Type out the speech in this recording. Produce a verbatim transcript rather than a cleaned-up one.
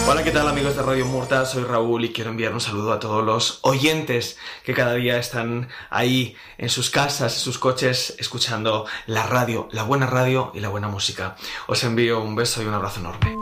Hola, ¿qué tal amigos de Radio Murta? Soy Raúl y quiero enviar un saludo a todos los oyentes que cada día están ahí en sus casas, en sus coches, escuchando la radio, la buena radio y la buena música. Os envío un beso y un abrazo enorme.